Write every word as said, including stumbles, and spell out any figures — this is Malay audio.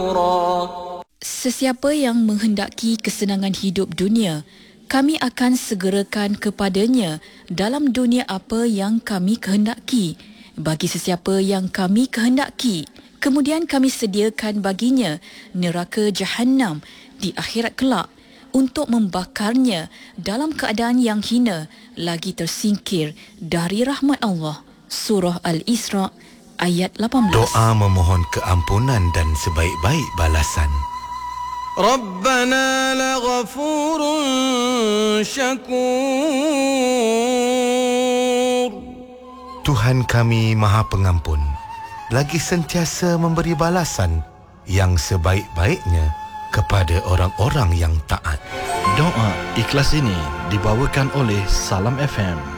غفورا. Sesiapa yang menghendaki kesenangan hidup dunia, kami akan segerakan kepadanya dalam dunia apa yang kami kehendaki. Bagi sesiapa yang kami kehendaki, kemudian kami sediakan baginya neraka Jahannam di akhirat kelak untuk membakarnya dalam keadaan yang hina lagi tersingkir dari rahmat Allah. Surah Al-Isra ayat lapan belas. Doa memohon keampunan dan sebaik-baik balasan. Rabbana laghafurun syakur. Tuhan kami Maha Pengampun, lagi sentiasa memberi balasan yang sebaik-baiknya kepada orang-orang yang taat. Doa ikhlas ini dibawakan oleh Salam F M.